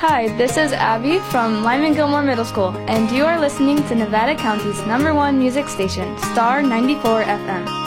Hi, this is Abby from Lyman Gilmore Middle School, and you are listening to Nevada County's #1 music station, Star 94 FM.